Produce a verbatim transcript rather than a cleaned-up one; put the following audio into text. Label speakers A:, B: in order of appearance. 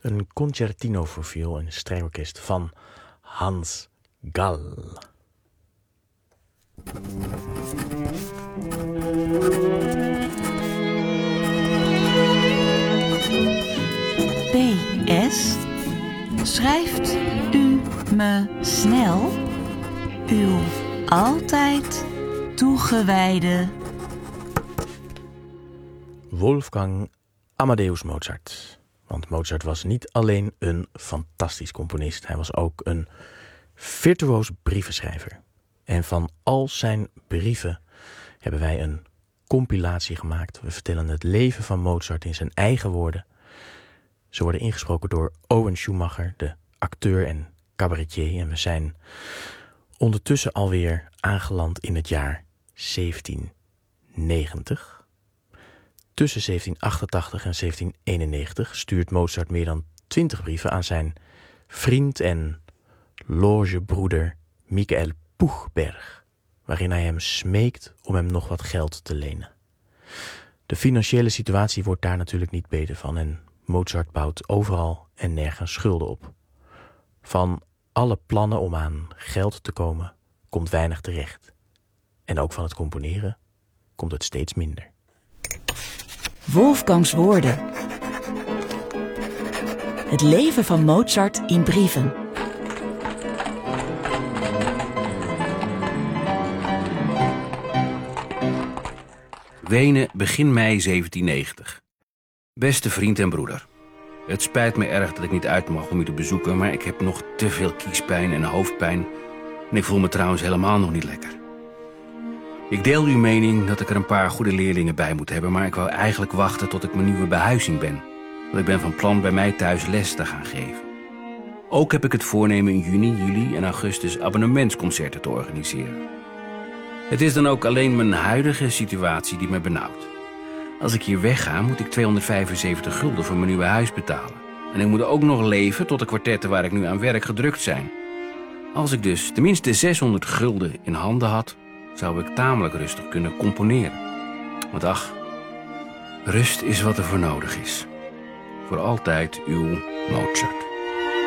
A: Een concertino voor viool en strijkorkest van Hans Gall.
B: P S. Schrijft u me snel uw altijd toegewijde
A: Wolfgang Amadeus Mozart. Want Mozart was niet alleen een fantastisch componist. Hij was ook een virtuoos brievenschrijver. En van al zijn brieven hebben wij een compilatie gemaakt. We vertellen het leven van Mozart in zijn eigen woorden. Ze worden ingesproken door Owen Schumacher, de acteur en cabaretier. En we zijn ondertussen alweer aangeland in het jaar zeventien negentig. Tussen zeventien achtentachtig en zeventien eenennegentig stuurt Mozart meer dan twintig brieven aan zijn vriend en logebroeder Michael Puchberg, waarin hij hem smeekt om hem nog wat geld te lenen. De financiële situatie wordt daar natuurlijk niet beter van en Mozart bouwt overal en nergens schulden op. Van alle plannen om aan geld te komen komt weinig terecht. En ook van het componeren komt het steeds minder.
B: Wolfgangs woorden. Het leven van Mozart in brieven.
C: Wenen, begin mei zeventien negentig. Beste vriend en broeder. Het spijt me erg dat ik niet uit mag om u te bezoeken, maar ik heb nog te veel kiespijn en hoofdpijn. En ik voel me trouwens helemaal nog niet lekker. Ik deel uw mening dat ik er een paar goede leerlingen bij moet hebben, maar ik wou eigenlijk wachten tot ik mijn nieuwe behuizing ben. Want ik ben van plan bij mij thuis les te gaan geven. Ook heb ik het voornemen in juni, juli en augustus abonnementsconcerten te organiseren. Het is dan ook alleen mijn huidige situatie die me benauwt. Als ik hier wegga, moet ik tweehonderdvijfenzeventig gulden voor mijn nieuwe huis betalen. En ik moet ook nog leven tot de kwartetten waar ik nu aan werk gedrukt zijn. Als ik dus tenminste zeshonderd gulden in handen had, zou ik tamelijk rustig kunnen componeren. Want ach, rust is wat er voor nodig is. Voor altijd uw Mozart.